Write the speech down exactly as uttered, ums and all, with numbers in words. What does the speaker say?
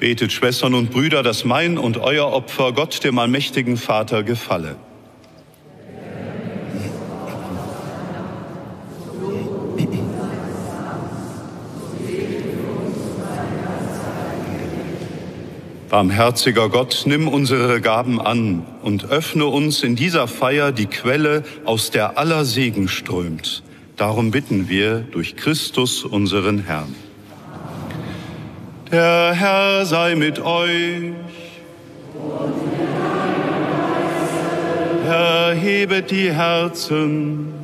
Betet, Schwestern und Brüder, dass mein und euer Opfer Gott, dem allmächtigen Vater, gefalle. Barmherziger Gott, nimm unsere Gaben an und öffne uns in dieser Feier die Quelle, aus der aller Segen strömt. Darum bitten wir durch Christus, unseren Herrn. Der Herr sei mit euch. Erhebet die Herzen.